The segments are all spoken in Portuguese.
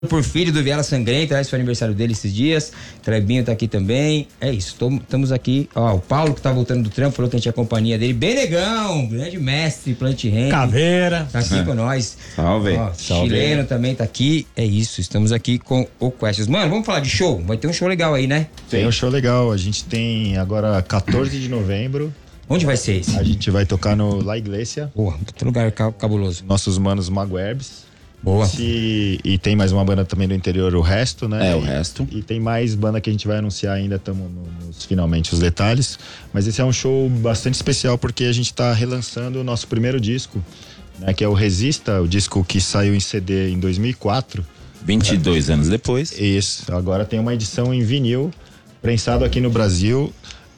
Porfírio do Viela Sangrenta, esse foi o aniversário dele esses dias. Trebinho tá aqui também. É isso, estamos aqui. Ó, o Paulo que tá voltando do trampo falou que a gente é a companhia dele. Benegão, grande mestre, Plant Hand. Caveira. Tá aqui com nós. Salve. Ó, Salve. Chileno também tá aqui. É isso, estamos aqui com o Questions. Mano, vamos falar de show? Vai ter um show legal aí, né? Tem um show legal. A gente tem agora 14 de novembro. Onde vai ser esse? A gente vai tocar no La Iglesia. Porra, outro lugar cabuloso. Nossos manos Maguerbs. Boa. E tem mais uma banda também do interior, o Resto, né? É, o Resto. E tem mais banda que a gente vai anunciar ainda, estamos nos finalmente os detalhes. Mas esse é um show bastante especial porque a gente está relançando o nosso primeiro disco, né? Que é o Resista, o disco que saiu em CD em 2004. 22 anos depois. Isso, agora tem uma edição em vinil, prensado aqui no Brasil.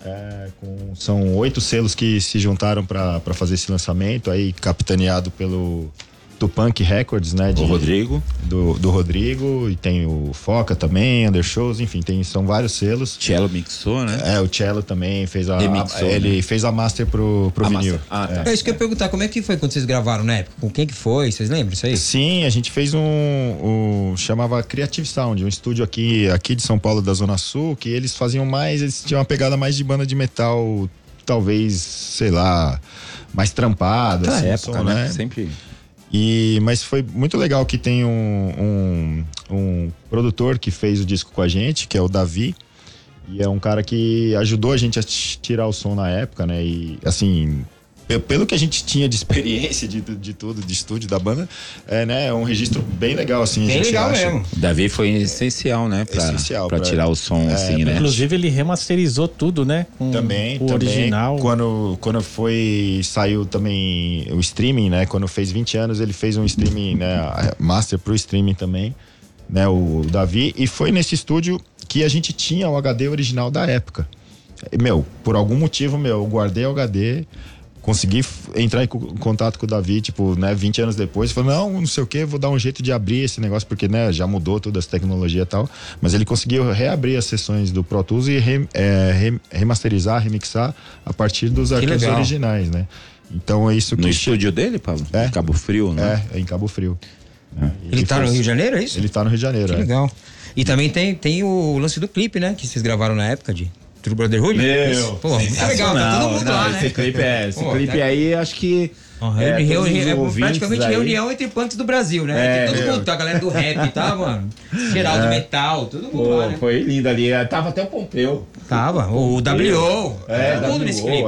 São 8 selos que se juntaram para fazer esse lançamento, aí capitaneado pelo Tupunk Records, né? O Rodrigo. Do Rodrigo, e tem o Foca também, Undershows, enfim, são vários selos. Cello mixou, né? O Cello também fez Remixou, fez a master pro vinil. Master. Tá. É isso que eu ia perguntar, como é que foi quando vocês gravaram na época? Com quem que foi? Vocês lembram isso aí? Sim, a gente fez chamava Creative Sound, um estúdio aqui de São Paulo, da Zona Sul, que eles tinham uma pegada mais de banda de metal, talvez, sei lá, mais trampada. Na assim, época, som, né? Sempre... Mas foi muito legal que tem um produtor que fez o disco com a gente, que é o Davi, e é um cara que ajudou a gente a tirar o som na época, né? E assim, pelo que a gente tinha de experiência de tudo, de estúdio da banda, é um registro bem legal, assim. Bem a gente legal acha. mesmo. Davi foi essencial, né? Pra tirar o som, assim, né? Inclusive ele remasterizou tudo, né? Com Também. original. Quando saiu também o streaming, né? Quando fez 20 anos, ele fez um streaming, né? Master pro streaming também, né? O Davi. E foi nesse estúdio que a gente tinha o HD original da época. Por algum motivo, eu guardei o HD, consegui entrar em contato com o Davi, 20 anos depois, falou, não sei o que, vou dar um jeito de abrir esse negócio, porque, né, já mudou todas as tecnologias e tal, mas ele conseguiu reabrir as sessões do Pro Tools e remasterizar, remixar a partir dos arquivos originais, né? Então é isso que... No estúdio dele, Paulo? Em Cabo Frio, né? É em Cabo Frio. Ele tá no Rio de Janeiro, é isso? Ele tá no Rio de Janeiro, Que legal. E também tem o lance do clipe, né? Que vocês gravaram na época de True Brotherhood. Pô, muito legal, tá todo mundo lá, né? Esse clipe aí, acho que... praticamente reunião entre punks do Brasil, né? Tem todo mundo, a galera do rap, tá, mano? Geral do metal, todo mundo lá, né? Foi lindo ali, tava até o Pompeu. Tava, o W.O. Todo mundo nesse clipe.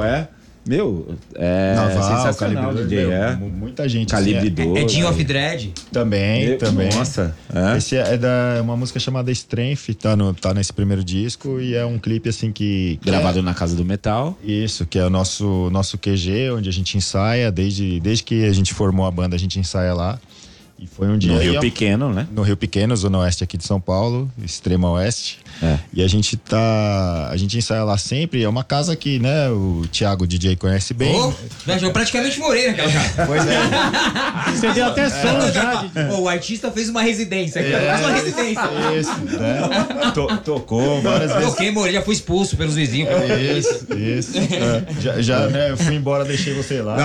Naval, sensacional, Calibre DJ, 2, muita gente. Calibre 2. Edinho of Dread. Também. Nossa. Esse é uma música chamada Strength, tá nesse primeiro disco, e é um clipe assim que... Gravado na Casa do Metal. Isso, que é o nosso QG, onde a gente ensaia, desde que a gente formou a banda, a gente ensaia lá. E foi um dia... No Rio Pequeno, né? No Rio Pequeno, Zona Oeste aqui de São Paulo, extrema oeste. E a gente ensaia lá sempre. É uma casa que, né, o Thiago DJ conhece bem. Eu praticamente morei naquela casa. Pois é. Você deu até som já. O artista fez uma residência aqui. Fez uma residência. Isso, né? Tocou várias vezes. Toquei, morei, já fui expulso pelos vizinhos. Isso. Já, né, eu fui embora, deixei você lá.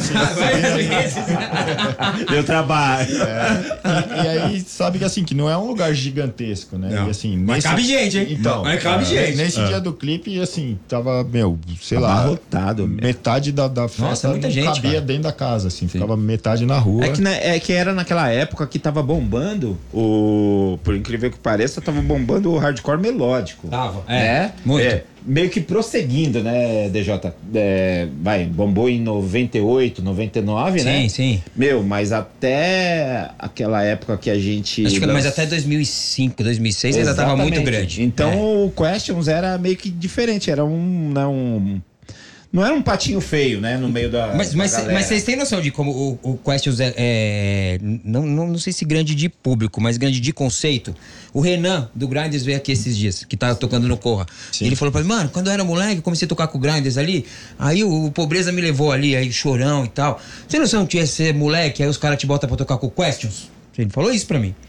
Deu trabalho. E aí, sabe que assim, que não é um lugar gigantesco, né? Não. E, assim, Mas cabe gente, hein? Então, mas cabe gente. Nesse dia do clipe, assim, tava, sei lá, abarrotado, metade da festa muita gente, cabia cara. dentro da casa, assim, ficava metade na rua. É que era naquela época que tava bombando por incrível que pareça, tava bombando o hardcore melódico. Tava, muito. Meio que prosseguindo, né, DJ? Bombou em 98, 99, né? Sim. Mas até aquela época que a gente... Acho que mas até 2005, 2006 ainda tava muito grande. Então o Questions era meio que diferente, era não era um patinho feio, né? No meio da. Mas vocês têm noção de como o Questions não sei se grande de público, mas grande de conceito? O Renan, do Grinders, veio aqui esses dias, que tá tocando no Corra. Ele falou pra mim, mano, quando eu era moleque, eu comecei a tocar com o Grinders ali, aí o Pobreza me levou ali, aí Chorão e tal. Você não sabe que ia ser moleque, aí os caras te botam pra tocar com o Questions? Ele falou isso pra mim.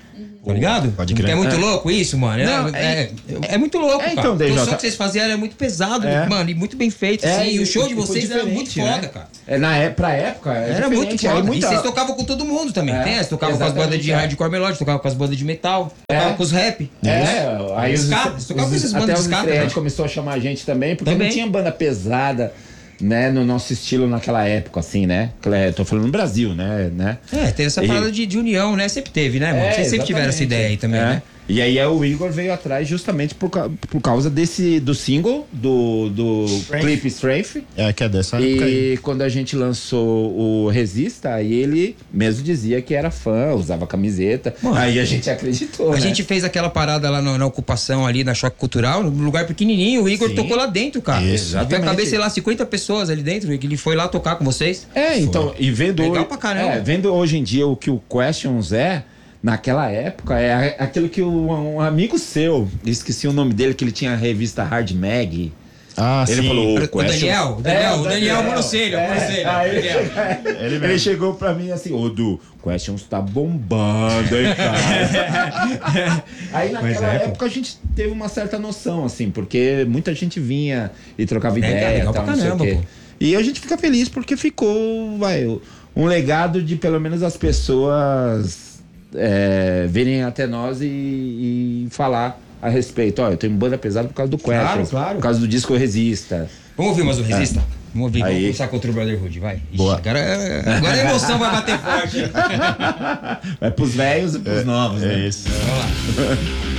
Tá ligado? Pode crer. É muito louco isso, mano. Não, É muito louco, cara. então, Porque o DJ. som que vocês faziam era muito pesado, É. mano, e muito bem feito, assim. E o show de foi vocês era muito diferente, foda, né? cara. Pra época, Era muito diferente, foda. aí muita- E vocês tocavam com todo mundo também, É, tem? Vocês tocavam com as bandas de exatamente, hardcore melódico, tocavam com as bandas de metal, tocavam com os rap. Aí os Ska, vocês tocavam com essas bandas até de os ska, estreantes né? começou a chamar a gente também, porque Também. não tinha banda pesada, né, no nosso estilo naquela época, assim, né? Tô falando no Brasil, né? Tem essa E- parada de união, né? Sempre teve, né, mano? Vocês sempre tiveram essa exatamente. ideia aí também, né? E aí o Igor veio atrás justamente por causa do single, do clipe Strength. Que é dessa época aí. E quando a gente lançou o Resista, aí ele mesmo dizia que era fã, usava camiseta. Mano, aí a gente acreditou. A né? gente fez aquela parada lá na ocupação ali, na Choque Cultural, num lugar pequenininho, o Igor Sim. tocou lá dentro, cara. Isso. Devia caber, sei lá, 50 pessoas ali dentro, que ele foi lá tocar com vocês. Então, e vendo Legal hoje, pra caramba. vendo hoje em dia o que o Questions naquela época, é aquilo que um amigo seu, eu esqueci o nome dele, que ele tinha a revista Hard Mag. Ah, Ele sim. falou, O Daniel Monocelho. Ele chegou pra mim assim, ô Du, Questions tá bombando, hein, cara. Aí naquela época a gente teve uma certa noção, assim, porque muita gente vinha e trocava ideia, legal tal, pra não sei o caramba, quê. pô. E a gente fica feliz porque ficou, um legado de pelo menos as pessoas virem até nós e falar a respeito. Ó, eu tenho banda pesada por causa do Questions, claro. por causa do disco Resista. Vamos ouvir mais um Resista? Vamos ouvir, vamos Aí. começar contra o Brotherhood, vai. Ixi, Boa. agora a emoção vai bater forte. É pros velhos e pros novos, né? É isso. Vamos lá.